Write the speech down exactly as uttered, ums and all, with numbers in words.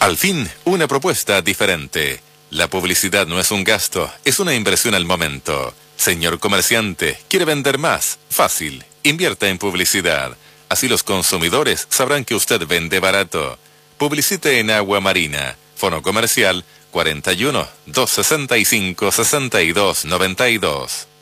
Al fin, una propuesta diferente. La publicidad no es un gasto, es una inversión al momento. Señor comerciante, ¿quiere vender más? Fácil, invierta en publicidad. Así los consumidores sabrán que usted vende barato. Publicite en Agua Marina. Fono comercial cuarenta y uno, doscientos sesenta y cinco, sesenta y dos noventa y dos.